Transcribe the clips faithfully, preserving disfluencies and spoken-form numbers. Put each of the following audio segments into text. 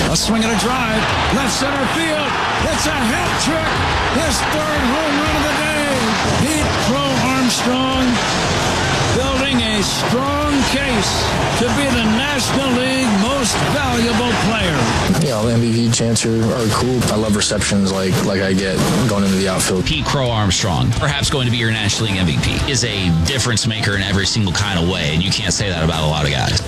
A swing and a drive. Left center field. It's a hat trick. His third home run of the day. Pete Crow Armstrong building a strong case to be the National League most valuable player. You know, the M V P chants are, are cool. I love receptions like like I get going into the outfield. Pete Crow Armstrong, perhaps going to be your National League M V P, is a difference maker in every single kind of way, and you can't say that about a lot of guys.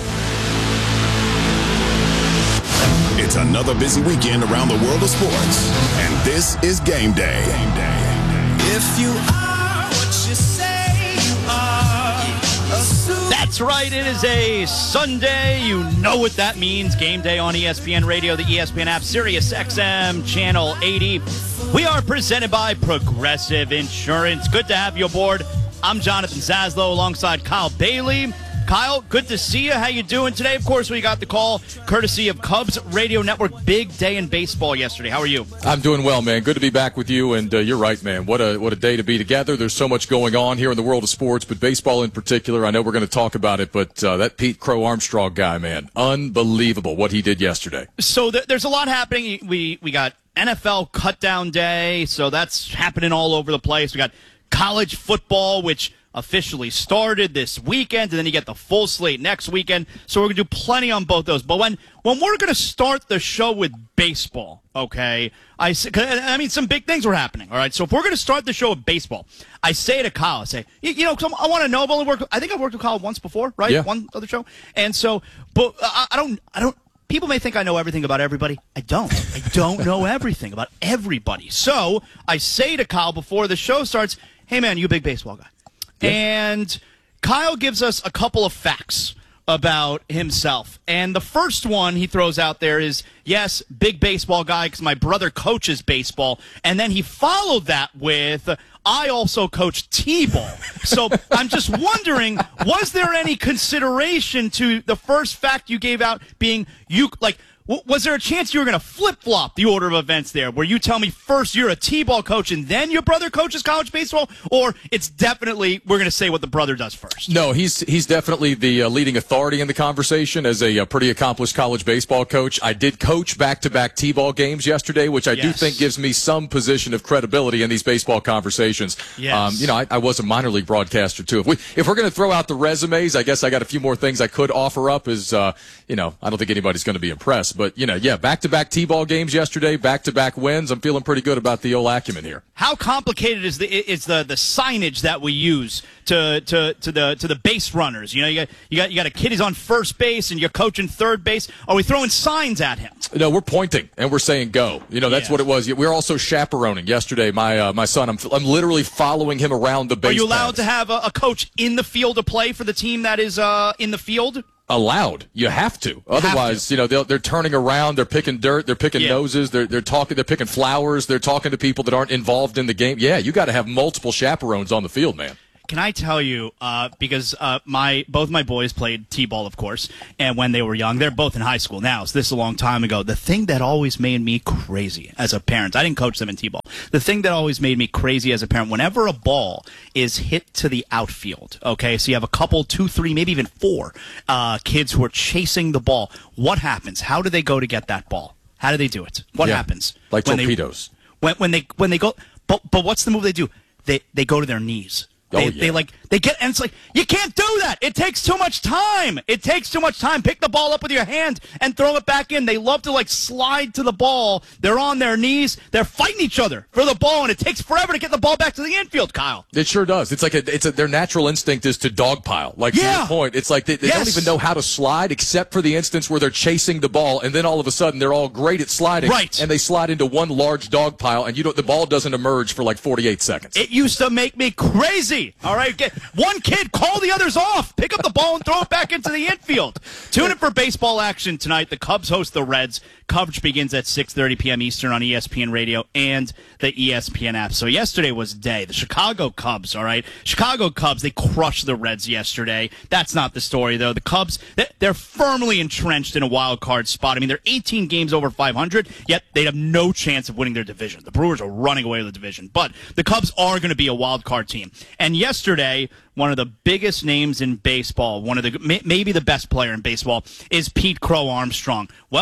It's another busy weekend around the world of sports, and this is Game Day. Game Day. If you are what you say you are, a super- That's right, it is a Sunday. You know what that means. Game Day on E S P N Radio, the E S P N app, Sirius X M, Channel eighty. We are presented by Progressive Insurance. Good to have you aboard. I'm Jonathan Zaslow alongside Kyle Bailey. Kyle, good to see you. How you doing today? Of course, we got the call courtesy of Cubs Radio Network. Big day in baseball yesterday. How are you? I'm doing well, man. Good to be back with you. And uh, you're right, man. What a what a day to be together. There's so much going on here in the world of sports, but baseball in particular. I know we're going to talk about it, but uh, that Pete Crow Armstrong guy, man, unbelievable what he did yesterday. So th- there's a lot happening. We we got N F L cutdown day, so that's happening all over the place. We got college football, which officially started this weekend, and then you get the full slate next weekend. So we're going to do plenty on both those. But when, when we're going to start the show with baseball, okay, I, I mean, some big things were happening, all right? So if we're going to start the show with baseball, I say to Kyle, I say, you, you know, I want to know, I've only worked, I think I've worked with Kyle once before, right? Yeah. One other show. And so, but I, I don't, I don't, people may think I know everything about everybody. I don't. I don't know everything about everybody. So I say to Kyle before the show starts, hey, man, you a big baseball guy. Yeah. And Kyle gives us a couple of facts about himself. And the first one he throws out there is, yes, big baseball guy because my brother coaches baseball. And then he followed that with, I also coach T-ball. So I'm just wondering, was there any consideration to the first fact you gave out being you, like, was there a chance you were going to flip-flop the order of events there, where you tell me first you're a T-ball coach and then your brother coaches college baseball, or it's definitely we're going to say what the brother does first? No, he's he's definitely the uh, leading authority in the conversation as a, a pretty accomplished college baseball coach. I did coach back-to-back T-ball games yesterday, which I yes. do think gives me some position of credibility in these baseball conversations. Yes. Um, you know, I, I was a minor league broadcaster, too. If, we, if we're going to throw out the resumes, I guess I got a few more things I could offer up as, uh, you know, I don't think anybody's going to be impressed. But, you know, yeah, back-to-back T-ball games yesterday, back-to-back wins. I'm feeling pretty good about the old acumen here. How complicated is the is the, the signage that we use to, to, to the to the base runners? You know, you got you got you got a kid who's on first base and you're coaching third base. Are we throwing signs at him? No, we're pointing and we're saying go. You know, that's yeah. what it was. We're also chaperoning yesterday. My uh, my son, I'm I'm literally following him around the base. Are you allowed paths. to have a, a coach in the field to play for the team that is uh, in the field? Allowed. You have to. Otherwise, to. you know, they're, they're turning around, they're picking dirt, they're picking yeah. noses, they're they're talking, they're picking flowers, they're talking to people that aren't involved in the game. Yeah, you got to have multiple chaperones on the field, man. Can I tell you, uh, because uh, my both my boys played T-ball, of course, and when they were young, they're both in high school now, so this is a long time ago. The thing that always made me crazy as a parent, I didn't coach them in T-ball, the thing that always made me crazy as a parent, whenever a ball is hit to the outfield, okay, so you have a couple, two, three, maybe even four uh, kids who are chasing the ball, what happens? How do they go to get that ball? How do they do it? What yeah, happens? Like when torpedoes. They, when, when, they, when they go, but, but what's the move they do? They, they go to their knees. They, oh, yeah. they like they get and it's like you can't do that. It takes too much time. It takes too much time. Pick the ball up with your hand and throw it back in. They love to like slide to the ball. They're on their knees. They're fighting each other for the ball, and it takes forever to get the ball back to the infield. Kyle, it sure does. It's like a, it's a, their natural instinct is to dogpile. Like yeah. to your point, it's like they, they yes. don't even know how to slide except for the instance where they're chasing the ball, and then all of a sudden they're all great at sliding, right? And they slide into one large dog pile, and you don't, the ball doesn't emerge for like forty-eight seconds. It used to make me crazy. All right, get one kid, call the others off. Pick up the ball and throw it back into the infield. Tune in for baseball action tonight. The Cubs host the Reds. Coverage begins at six thirty p.m. Eastern on E S P N Radio and the E S P N app. So yesterday was day. The Chicago Cubs, all right? Chicago Cubs, they crushed the Reds yesterday. That's not the story, though. The Cubs, they're firmly entrenched in a wild card spot. I mean, they're eighteen games over five hundred, yet they have no chance of winning their division. The Brewers are running away with the division. But the Cubs are going to be a wild card team. And yesterday, one of the biggest names in baseball, one of the maybe the best player in baseball, is Pete Crow Armstrong. Well,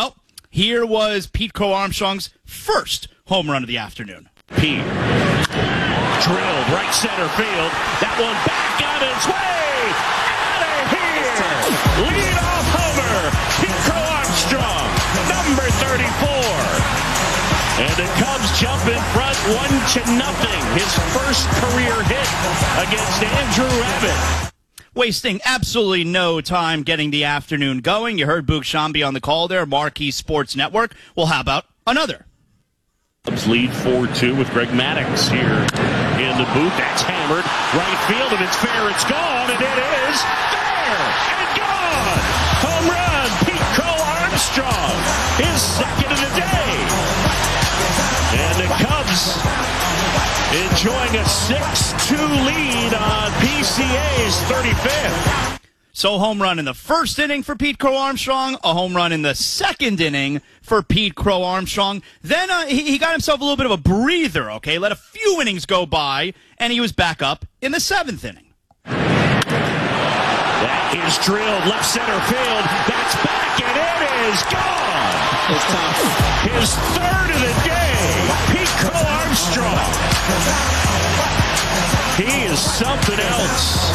Here was Pete Crow Armstrong's first home run of the afternoon. Pete drilled right center field. That one back on its way. Out of here. Lead off homer. Pete Crow Armstrong, number thirty-four. And the Cubs jump in front one to nothing. His first career hit against Andrew Abbott. Wasting absolutely no time getting the afternoon going. You heard Boog Shambi on the call there, Marquee Sports Network. Well, how about another? Cubs lead four two with Greg Maddux here in the booth. That's hammered. Right field, and it's fair. It's gone, and it is fair and gone. Home run, Pete Crow Armstrong. His second of the day. And the Cubs enjoying a six two lead on P C A's thirty-fifth. So home run in the first inning for Pete Crow Armstrong, a home run in the second inning for Pete Crow Armstrong. Then uh, he, he got himself a little bit of a breather, okay? Let a few innings go by, and he was back up in the seventh inning. That is drilled left center field. That's back, and it is gone. It's tough. His third of the day, Pete Crow Armstrong. He is something else.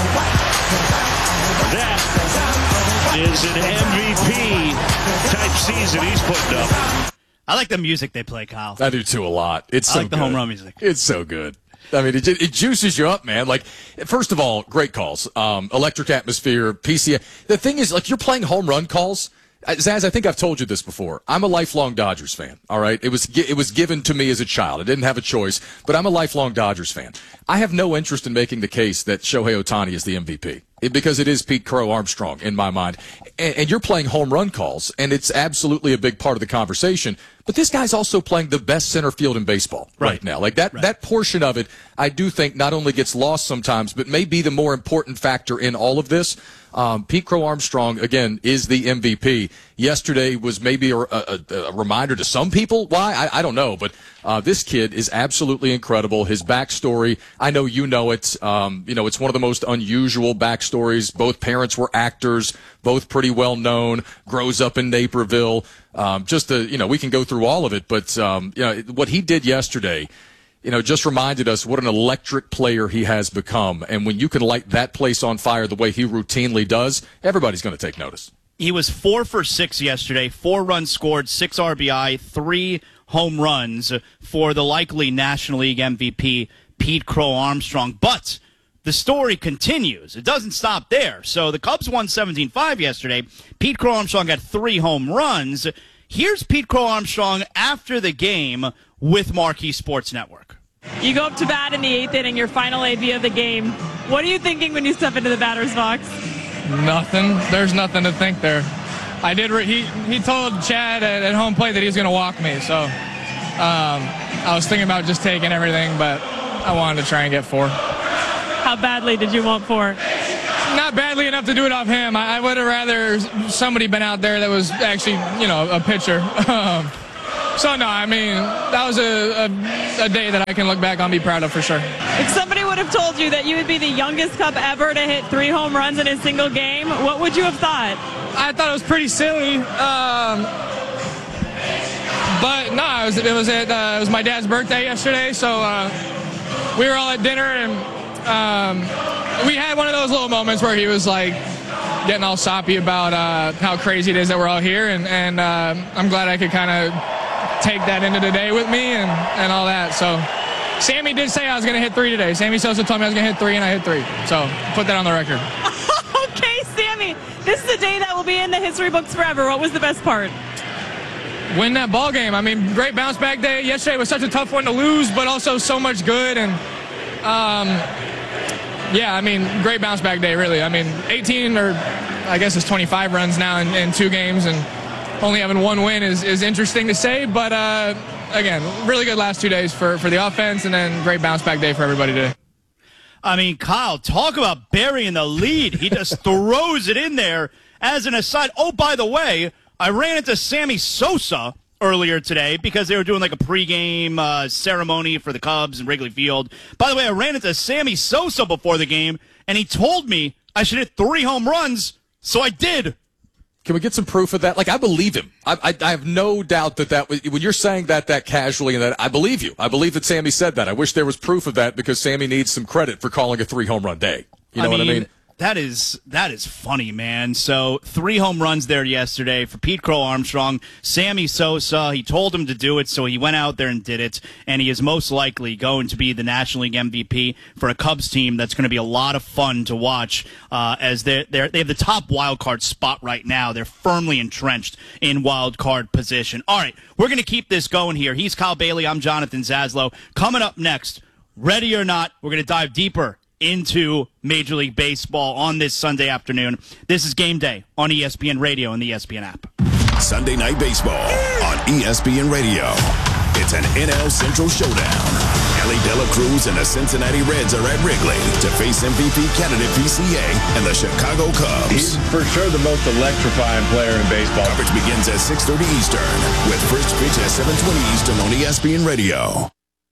That is an M V P type season he's putting up. I like the music they play, Kyle. I do too a lot. It's so I like the good. home run music. It's so good. I mean, it, it juices you up, man. Like, first of all, great calls. Um, electric atmosphere, P C A. The thing is, like, you're playing home run calls. Zaz, I think I've told you this before. I'm a lifelong Dodgers fan, all right? It was it was given to me as a child. I didn't have a choice, but I'm a lifelong Dodgers fan. I have no interest in making the case that Shohei Ohtani is the M V P it, because it is Pete Crow Armstrong in my mind. And, and you're playing home run calls, and it's absolutely a big part of the conversation. But this guy's also playing the best center field in baseball right, right now. Like that, right. that portion of it, I do think not only gets lost sometimes, but may be the more important factor in all of this. Um, Pete Crow Armstrong, again, is the M V P. Yesterday was maybe a, a, a reminder to some people why. I, I don't know, but uh, this kid is absolutely incredible. His backstory, I know you know it. Um, you know, it's one of the most unusual backstories. Both parents were actors, both pretty well known, grows up in Naperville. Um, just to, you know, we can go through all of it, but um, you know, what he did yesterday, you know, just reminded us what an electric player he has become. And when you can light that place on fire the way he routinely does, everybody's going to take notice. He was four for six yesterday, four runs scored, six R B I, three home runs for the likely National League M V P, Pete Crow Armstrong. But the story continues. It doesn't stop there. So the Cubs won seventeen five yesterday. Pete Crow Armstrong got three home runs. Here's Pete Crow Armstrong after the game with Marquee Sports Network. You go up to bat in the eighth inning, your final A B of the game. What are you thinking when you step into the batter's box? Nothing. There's nothing to think there. I did. Re- he he told Chad at, at home plate that he was going to walk me, so um, I was thinking about just taking everything, but I wanted to try and get four. How badly did you want four? Not badly enough to do it off him. I, I would have rather somebody been out there that was actually, you know, a pitcher. Um, so, no, I mean, that was a, a, a day that I can look back on and be proud of for sure. If somebody would have told you that you would be the youngest Cub ever to hit three home runs in a single game, what would you have thought? I thought it was pretty silly. Um, but, no, it was, it, was at, uh, it was my dad's birthday yesterday, so uh, we were all at dinner, and um, we had one of those little moments where he was, like, getting all soppy about uh, how crazy it is that we're all here, and, and uh, I'm glad I could kind of take that into the day with me and, and all that. So Sammy did say I was going to hit three today. Sammy Sosa told me I was going to hit three, and I hit three. So put that on the record. Okay, Sammy, this is a day that will be in the history books forever. What was the best part? Win that ball game. I mean, great bounce back day. Yesterday was such a tough one to lose, but also so much good. And um, yeah, I mean, great bounce back day, really. I mean, eighteen or I guess it's twenty-five runs now in, in two games, and only having one win is, is interesting to say, but uh, again, really good last two days for, for the offense, and then great bounce-back day for everybody today. I mean, Kyle, talk about burying the lead. He just throws it in there as an aside. Oh, by the way, I ran into Sammy Sosa earlier today because they were doing like a pregame uh, ceremony for the Cubs in Wrigley Field. By the way, I ran into Sammy Sosa before the game, and he told me I should hit three home runs, so I did. Can we get some proof of that? Like, I believe him. I, I, I have no doubt that that when you're saying that that casually and that I believe you. I believe that Sammy said that. I wish there was proof of that because Sammy needs some credit for calling a three home run day. You know I mean, what I mean? That is that is funny, man. So three home runs there yesterday for Pete Crow Armstrong. Sammy Sosa, he told him to do it, so he went out there and did it. And he is most likely going to be the National League M V P for a Cubs team that's going to be a lot of fun to watch uh, as they're, they're, they have the top wild card spot right now. They're firmly entrenched in wild card position. All right, we're going to keep this going here. He's Kyle Bailey. I'm Jonathan Zaslow. Coming up next, ready or not, we're going to dive deeper into Major League Baseball on this Sunday afternoon. This is Game Day on E S P N Radio and the E S P N app. Sunday Night Baseball on E S P N Radio. It's an N L Central showdown. Ellie De La Cruz and the Cincinnati Reds are at Wrigley to face M V P candidate P C A and the Chicago Cubs. He's for sure the most electrifying player in baseball. Coverage begins at six thirty Eastern with first pitch at seven twenty Eastern on E S P N Radio.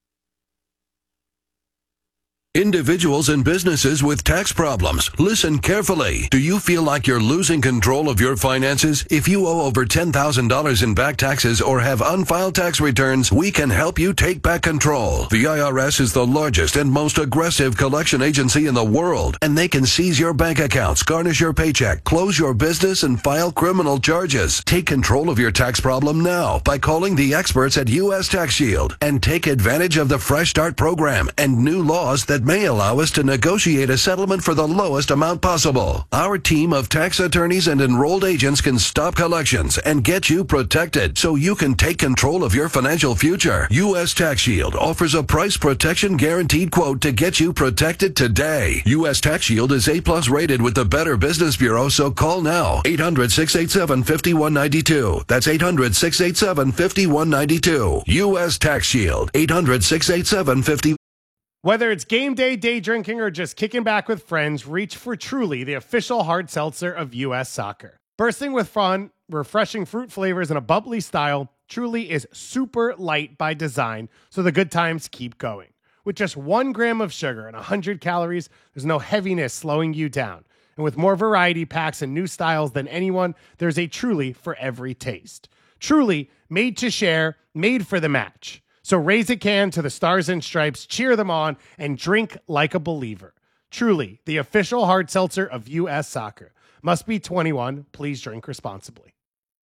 Individuals and businesses with tax problems, listen carefully. Do you feel like you're losing control of your finances? If you owe over ten thousand dollars in back taxes or have unfiled tax returns, we can help you take back control. The I R S is the largest and most aggressive collection agency in the world, and they can seize your bank accounts, garnish your paycheck, close your business, and file criminal charges. Take control of your tax problem now by calling the experts at U S Tax Shield and take advantage of the Fresh Start program and new laws that may allow us to negotiate a settlement for the lowest amount possible. Our team of tax attorneys and enrolled agents can stop collections and get you protected so you can take control of your financial future. U S Tax Shield offers a price protection guaranteed quote to get you protected today. U S Tax Shield is A plus rated with the Better Business Bureau, so call now. eight hundred, six eight seven, five one nine two. That's eight hundred, six eight seven, five one nine two. U S Tax Shield. eight hundred, six eight seven, five one nine two. Whether it's game day, day drinking, or just kicking back with friends, reach for Truly, the official hard seltzer of U S Soccer. Bursting with fun, refreshing fruit flavors, and a bubbly style, Truly is super light by design, so the good times keep going. With just one gram of sugar and one hundred calories, there's no heaviness slowing you down. And with more variety packs and new styles than anyone, there's a Truly for every taste. Truly, made to share, made for the match. So raise a can to the Stars and Stripes, cheer them on, and drink like a believer. Truly, the official hard seltzer of U S Soccer. Must be twenty-one. Please drink responsibly.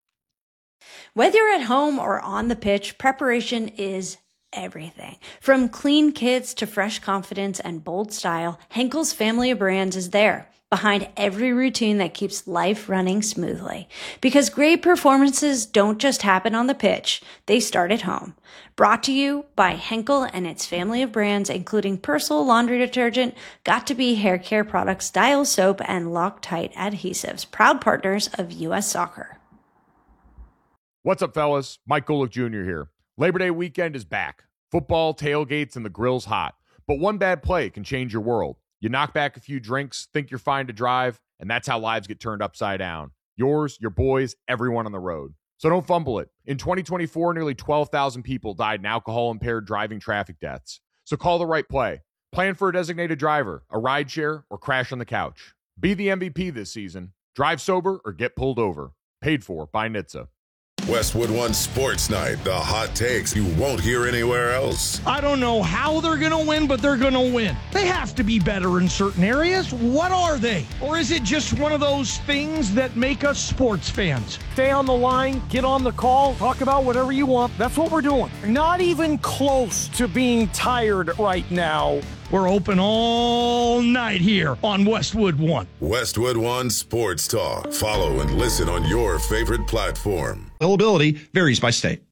Whether you're at home or on the pitch, preparation is everything. From clean kits to fresh confidence and bold style, Henkel's family of brands is there, behind every routine that keeps life running smoothly. Because great performances don't just happen on the pitch, they start at home. Brought to you by Henkel and its family of brands, including Persil laundry detergent, Got2b hair care products, Dial soap, and Loctite adhesives, proud partners of U S Soccer. What's up, fellas? Mike Golick Junior here. Labor Day weekend is back. Football, tailgates, and the grill's hot. But one bad play can change your world. You knock back a few drinks, think you're fine to drive, and that's how lives get turned upside down. Yours, your boys, everyone on the road. So don't fumble it. In twenty twenty-four, nearly twelve thousand people died in alcohol-impaired driving traffic deaths. So call the right play. Plan for a designated driver, a rideshare, or crash on the couch. Be the M V P this season. Drive sober or get pulled over. Paid for by N H T S A. Westwood One Sports Night, the hot takes you won't hear anywhere else. I don't know how they're going to win, but they're going to win. They have to be better in certain areas. What are they? Or is it just one of those things that make us sports fans? Stay on the line, get on the call, talk about whatever you want. That's what we're doing. Not even close to being tired right now. We're open all night here on Westwood One. Westwood One Sports Talk. Follow and listen on your favorite platform. Availability varies by state.